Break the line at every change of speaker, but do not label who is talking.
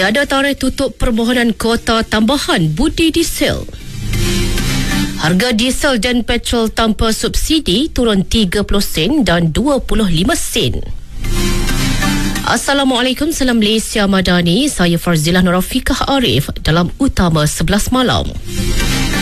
Tiada tarikh tutup permohonan kuota tambahan budi diesel. Harga diesel dan petrol tanpa subsidi turun 30 sen dan 25 sen. Assalamualaikum, salam Malaysia Madani. Saya Farzilah Nurafiqah Arif dalam Utama 11 Malam.